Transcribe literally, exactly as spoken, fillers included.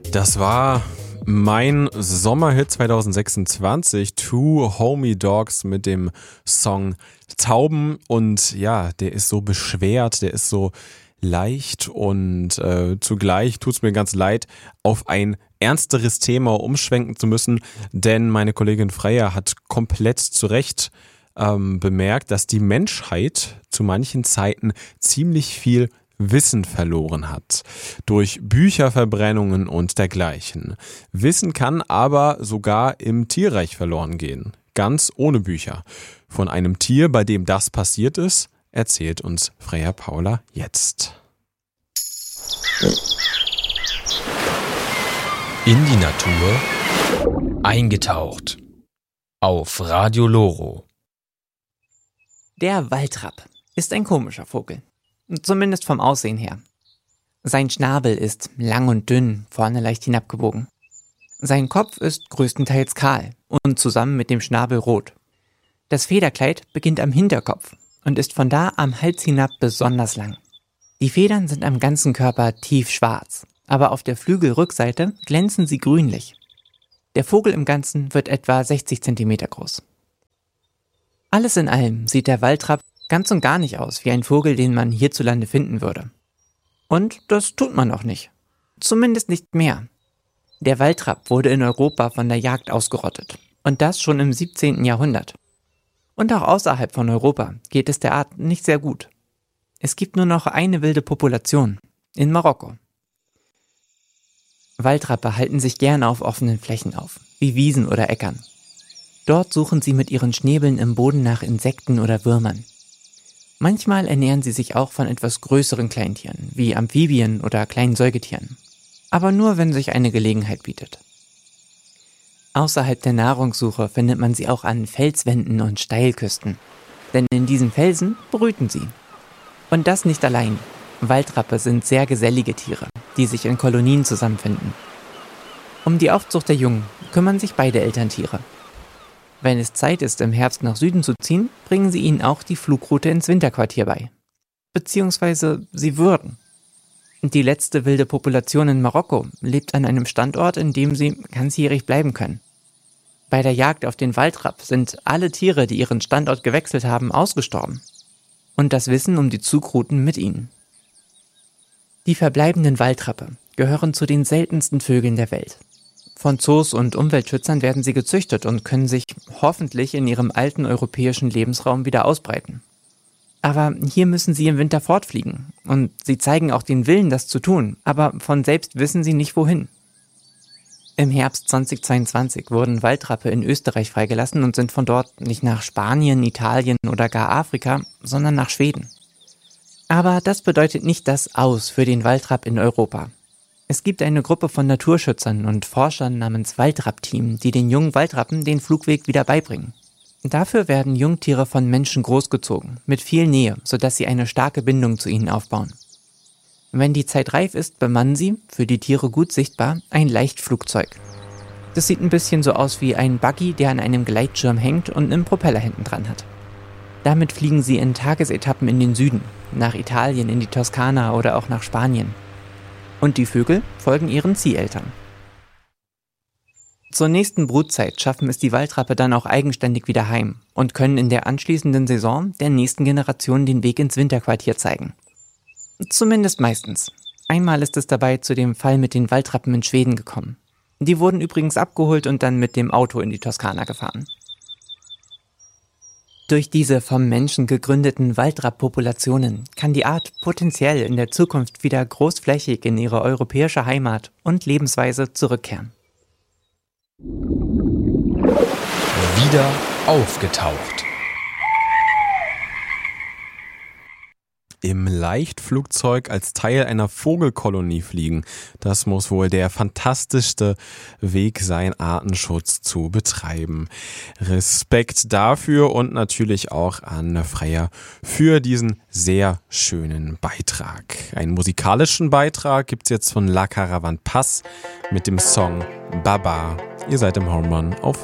Das war mein Sommerhit zwanzig sechsundzwanzig, Two Homie Dogs mit dem Song Tauben. Und ja, der ist so beschwert, der ist so leicht und äh, zugleich tut's mir ganz leid, auf ein ernsteres Thema umschwenken zu müssen, denn meine Kollegin Freya hat komplett zu Recht ähm, bemerkt, dass die Menschheit zu manchen Zeiten ziemlich viel Wissen verloren hat. Durch Bücherverbrennungen und dergleichen. Wissen kann aber sogar im Tierreich verloren gehen. Ganz ohne Bücher. Von einem Tier, bei dem das passiert ist, erzählt uns Freya Paula jetzt. In die Natur eingetaucht. Auf Radio Loro. Der Waldrapp ist ein komischer Vogel. Zumindest vom Aussehen her. Sein Schnabel ist lang und dünn, vorne leicht hinabgebogen. Sein Kopf ist größtenteils kahl und zusammen mit dem Schnabel rot. Das Federkleid beginnt am Hinterkopf und ist von da am Hals hinab besonders lang. Die Federn sind am ganzen Körper tief schwarz, aber auf der Flügelrückseite glänzen sie grünlich. Der Vogel im Ganzen wird etwa sechzig Zentimeter groß. Alles in allem sieht der Waldrapp ganz und gar nicht aus wie ein Vogel, den man hierzulande finden würde. Und das tut man auch nicht. Zumindest nicht mehr. Der Waldrapp wurde in Europa von der Jagd ausgerottet. Und das schon im siebzehnten Jahrhundert. Und auch außerhalb von Europa geht es der Art nicht sehr gut. Es gibt nur noch eine wilde Population. In Marokko. Waldrappe halten sich gerne auf offenen Flächen auf, wie Wiesen oder Äckern. Dort suchen sie mit ihren Schnäbeln im Boden nach Insekten oder Würmern. Manchmal ernähren sie sich auch von etwas größeren Kleintieren, wie Amphibien oder kleinen Säugetieren. Aber nur, wenn sich eine Gelegenheit bietet. Außerhalb der Nahrungssuche findet man sie auch an Felswänden und Steilküsten. Denn in diesen Felsen brüten sie. Und das nicht allein. Waldrappe sind sehr gesellige Tiere, die sich in Kolonien zusammenfinden. Um die Aufzucht der Jungen kümmern sich beide Elterntiere. Wenn es Zeit ist, im Herbst nach Süden zu ziehen, bringen sie ihnen auch die Flugroute ins Winterquartier bei. Beziehungsweise sie würden. Die letzte wilde Population in Marokko lebt an einem Standort, in dem sie ganzjährig bleiben können. Bei der Jagd auf den Waldrapp sind alle Tiere, die ihren Standort gewechselt haben, ausgestorben. Und das Wissen um die Zugrouten mit ihnen. Die verbleibenden Waldrappe gehören zu den seltensten Vögeln der Welt. Von Zoos und Umweltschützern werden sie gezüchtet und können sich hoffentlich in ihrem alten europäischen Lebensraum wieder ausbreiten. Aber hier müssen sie im Winter fortfliegen und sie zeigen auch den Willen, das zu tun, aber von selbst wissen sie nicht wohin. Im Herbst zweitausendzweiundzwanzig wurden Waldrappe in Österreich freigelassen und sind von dort nicht nach Spanien, Italien oder gar Afrika, sondern nach Schweden. Aber das bedeutet nicht das Aus für den Waldrapp in Europa. Es gibt eine Gruppe von Naturschützern und Forschern namens Waldrapp-Team, die den jungen Waldrappen den Flugweg wieder beibringen. Dafür werden Jungtiere von Menschen großgezogen, mit viel Nähe, sodass sie eine starke Bindung zu ihnen aufbauen. Wenn die Zeit reif ist, bemannen sie, für die Tiere gut sichtbar, ein Leichtflugzeug. Das sieht ein bisschen so aus wie ein Buggy, der an einem Gleitschirm hängt und einen Propeller hinten dran hat. Damit fliegen sie in Tagesetappen in den Süden, nach Italien, in die Toskana oder auch nach Spanien. Und die Vögel folgen ihren Zieheltern. Zur nächsten Brutzeit schaffen es die Waldrappe dann auch eigenständig wieder heim und können in der anschließenden Saison der nächsten Generation den Weg ins Winterquartier zeigen. Zumindest meistens. Einmal ist es dabei zu dem Fall mit den Waldrappen in Schweden gekommen. Die wurden übrigens abgeholt und dann mit dem Auto in die Toskana gefahren. Durch diese vom Menschen gegründeten Waldrapp-Populationen kann die Art potenziell in der Zukunft wieder großflächig in ihre europäische Heimat und Lebensweise zurückkehren. Wieder aufgetaucht. Im Leichtflugzeug als Teil einer Vogelkolonie fliegen. Das muss wohl der fantastischste Weg sein, Artenschutz zu betreiben. Respekt dafür und natürlich auch an Freya für diesen sehr schönen Beitrag. Einen musikalischen Beitrag gibt's jetzt von La Caravan Paz mit dem Song Baba. Ihr seid im Hornmann auf